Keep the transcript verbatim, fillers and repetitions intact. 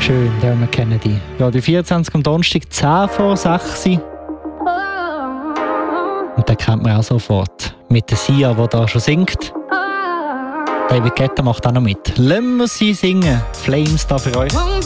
Schön, Dermot Kennedy. Ja, die vierundzwanzig am Donnerstag, zehn vor sechs. Und den kennt man auch sofort. Mit der Sia, die da schon singt. David Guetta macht auch noch mit. Lassen wir sie singen. Flames da für euch.